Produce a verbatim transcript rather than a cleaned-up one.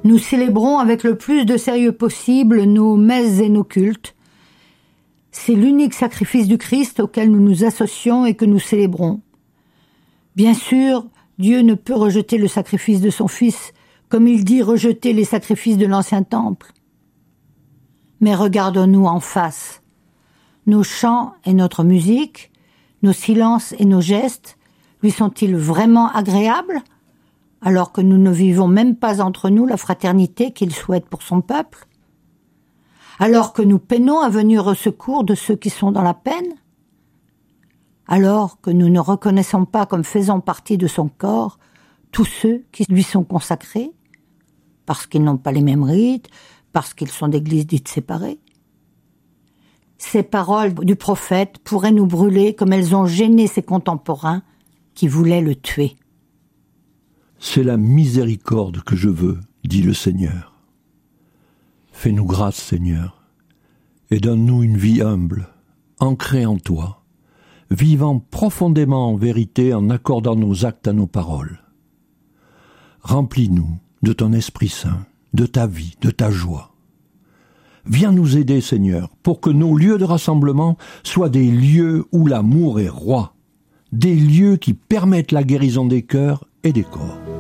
Nous célébrons avec le plus de sérieux possible nos messes et nos cultes. C'est l'unique sacrifice du Christ auquel nous nous associons et que nous célébrons. Bien sûr, Dieu ne peut rejeter le sacrifice de son Fils, comme il dit rejeter les sacrifices de l'ancien temple. Mais regardons-nous en face. Nos chants et notre musique, nos silences et nos gestes, lui sont-ils vraiment agréables, alors que nous ne vivons même pas entre nous la fraternité qu'il souhaite pour son peuple? Alors que nous peinons à venir au secours de ceux qui sont dans la peine? Alors que nous ne reconnaissons pas comme faisant partie de son corps tous ceux qui lui sont consacrés, parce qu'ils n'ont pas les mêmes rites, parce qu'ils sont d'églises dites séparées? Ces paroles du prophète pourraient nous brûler comme elles ont gêné ses contemporains qui voulaient le tuer. C'est la miséricorde que je veux, dit le Seigneur. Fais-nous grâce, Seigneur, et donne-nous une vie humble, ancrée en toi, vivant profondément en vérité en accordant nos actes à nos paroles. Remplis-nous de ton Esprit Saint, de ta vie, de ta joie. Viens nous aider, Seigneur, pour que nos lieux de rassemblement soient des lieux où l'amour est roi, des lieux qui permettent la guérison des cœurs et des corps.